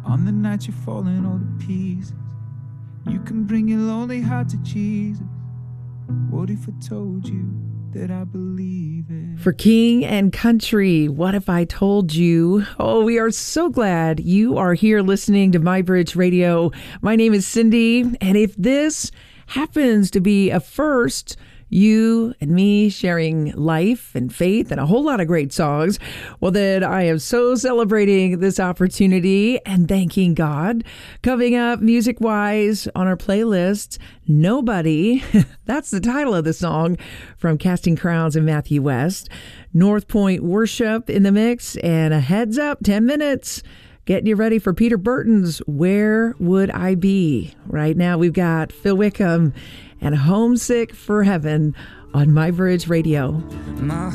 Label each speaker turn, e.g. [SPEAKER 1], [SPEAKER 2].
[SPEAKER 1] On the night you're falling all to pieces, you can bring your lonely heart to Jesus. What if I told you that I believe it?
[SPEAKER 2] For King and Country, What If I Told You? Oh, we are so glad you are here listening to MyBridge Radio. My name is Cindy, and if this happens to be a first, you and me sharing life and faith and a whole lot of great songs, well, then I am so celebrating this opportunity and thanking God. Coming up music-wise on our playlist, Nobody. That's the title of the song from Casting Crowns and Matthew West. North Point Worship in the mix, and a heads up, 10 minutes. Getting you ready for Peter Burton's Where Would I Be? Right now we've got Phil Wickham and Homesick for Heaven on MyBridge Radio.
[SPEAKER 1] My